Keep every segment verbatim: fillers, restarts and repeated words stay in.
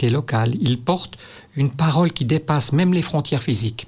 identité locale. Il porte une parole qui dépasse même les frontières physiques.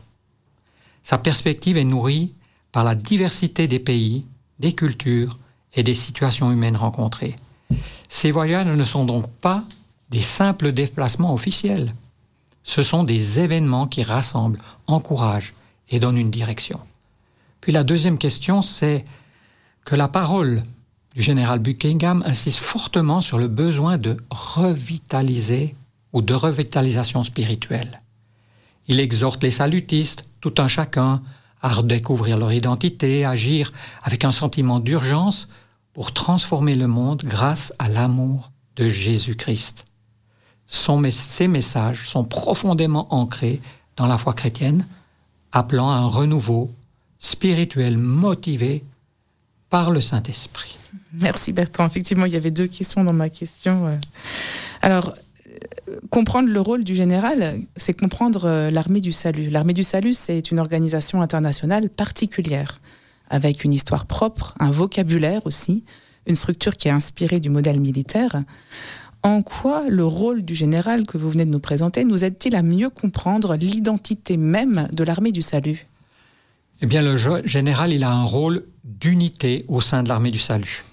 Sa perspective est nourrie par la diversité des pays, des cultures et des situations humaines rencontrées. Ces voyages ne sont donc pas des simples déplacements officiels. Ce sont des événements qui rassemblent, encouragent et donnent une direction. Puis la deuxième question, c'est que la parole du général Buckingham insiste fortement sur le besoin de revitaliser ou de revitalisation spirituelle. Il exhorte les salutistes, tout un chacun, à redécouvrir leur identité, à agir avec un sentiment d'urgence pour transformer le monde grâce à l'amour de Jésus-Christ. Son, ces messages sont profondément ancrés dans la foi chrétienne, appelant à un renouveau spirituel motivé par le Saint-Esprit. Merci Bertrand. Effectivement, il y avait deux questions dans ma question. Alors, comprendre le rôle du général, c'est comprendre l'Armée du Salut. L'Armée du Salut, c'est une organisation internationale particulière, avec une histoire propre, un vocabulaire aussi, une structure qui est inspirée du modèle militaire. En quoi le rôle du général que vous venez de nous présenter nous aide-t-il à mieux comprendre l'identité même de l'Armée du Salut ? Eh bien, le général, il a un rôle d'unité au sein de l'Armée du Salut.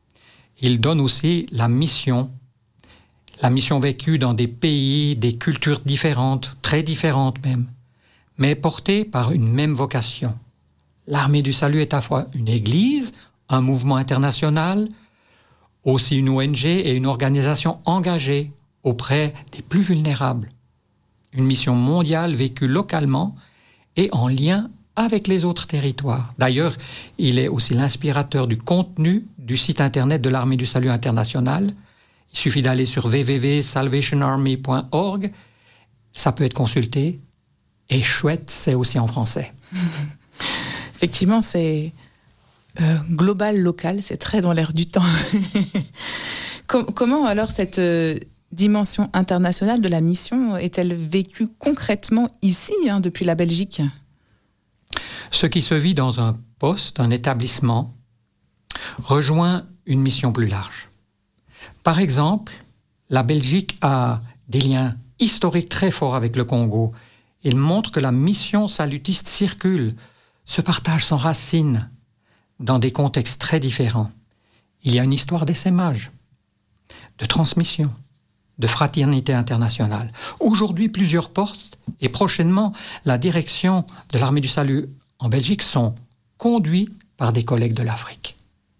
Il donne aussi la mission, la mission vécue dans des pays, des cultures différentes, très différentes même, mais portée par une même vocation. L'Armée du Salut est à la fois une église, un mouvement international, aussi une O N G et une organisation engagée auprès des plus vulnérables. Une mission mondiale vécue localement et en lien avec les autres territoires. D'ailleurs, il est aussi l'inspirateur du contenu du site internet de l'Armée du Salut international. Il suffit d'aller sur w w w point salvation army point org. Ça peut être consulté. Et chouette, c'est aussi en français. Effectivement, c'est euh, global, local, c'est très dans l'air du temps. Com- comment alors cette euh, dimension internationale de la mission est-elle vécue concrètement ici, hein, depuis la Belgique ? Ce qui se vit dans un poste, un établissement, rejoint une mission plus large. Par exemple, la Belgique a des liens historiques très forts avec le Congo. Il montre que la mission salutiste circule, se partage sans racines, dans des contextes très différents. Il y a une histoire d'essaimage, de transmission, de fraternité internationale. Aujourd'hui, plusieurs postes et prochainement, la direction de l'Armée du Salut en Belgique sont conduits par des collègues de l'Afrique.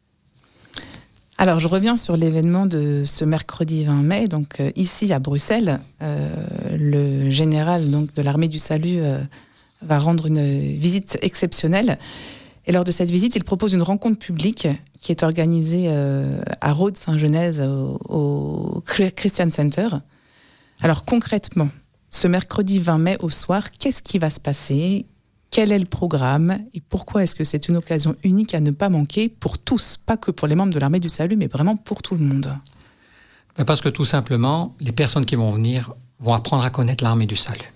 Alors, je reviens sur l'événement de ce mercredi vingt mai. Donc, euh, ici, à Bruxelles, euh, le général donc, de l'Armée du Salut euh, va rendre une visite exceptionnelle. Et lors de cette visite, il propose une rencontre publique qui est organisée euh, à Rhodes-Saint-Genèse au, au Christian Center. Alors, concrètement, ce mercredi vingt mai au soir, qu'est-ce qui va se passer ? Quel est le programme et pourquoi est-ce que c'est une occasion unique à ne pas manquer pour tous, pas que pour les membres de l'Armée du Salut, mais vraiment pour tout le monde ? Parce que tout simplement, les personnes qui vont venir vont apprendre à connaître l'Armée du Salut.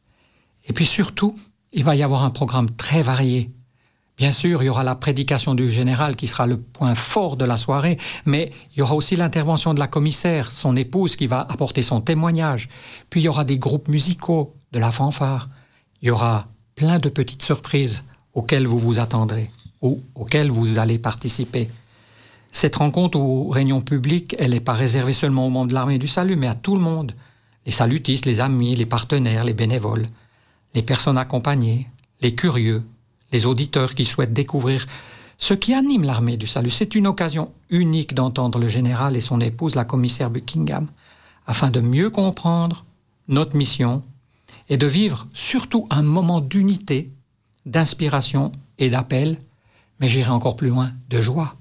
Et puis surtout, il va y avoir un programme très varié. Bien sûr, il y aura la prédication du général qui sera le point fort de la soirée, mais il y aura aussi l'intervention de la commissaire, son épouse, qui va apporter son témoignage. Puis il y aura des groupes musicaux, de la fanfare. Il y aura plein de petites surprises auxquelles vous vous attendrez ou auxquelles vous allez participer. Cette rencontre ou réunion publique, elle n'est pas réservée seulement aux membres de l'Armée du Salut, mais à tout le monde. Les salutistes, les amis, les partenaires, les bénévoles, les personnes accompagnées, les curieux, les auditeurs qui souhaitent découvrir ce qui anime l'Armée du Salut. C'est une occasion unique d'entendre le général et son épouse, la commissaire Buckingham, afin de mieux comprendre notre mission et de vivre surtout un moment d'unité, d'inspiration et d'appel, mais j'irai encore plus loin, de joie.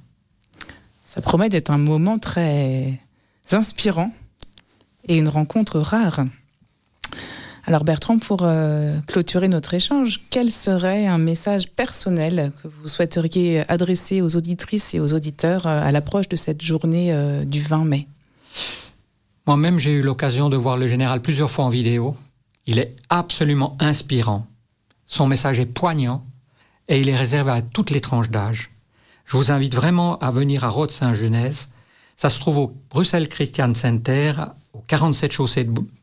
Ça promet d'être un moment très inspirant et une rencontre rare. Alors Bertrand, pour euh, clôturer notre échange, quel serait un message personnel que vous souhaiteriez adresser aux auditrices et aux auditeurs euh, à l'approche de cette journée euh, du vingt mai ? Moi-même, j'ai eu l'occasion de voir le général plusieurs fois en vidéo. Il est absolument inspirant. Son message est poignant et il est réservé à toutes les tranches d'âge. Je vous invite vraiment à venir à Rhodes-Saint-Genèse. Ça se trouve au Bruxelles Christian Center, au quarante-sept chaussée de